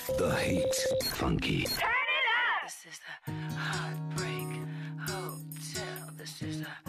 The heat. Funky. Turn it up! This is the Heartbreak Hotel. This is the